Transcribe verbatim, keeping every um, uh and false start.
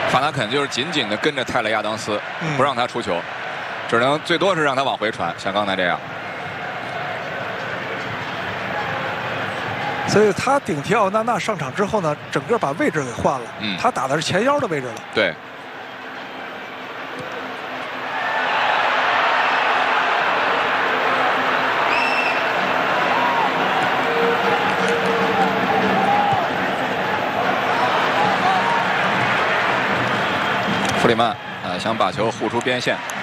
范达肯就是紧紧的跟着泰勒亚当斯， 嗯、 不让他出球，只能最多是让他往回传，像刚才这样。 所以他顶替奥纳纳上场之后呢，整个把位置给换了。 嗯， 他打的是前腰的位置了。 对。弗里曼啊，想把球护出边线。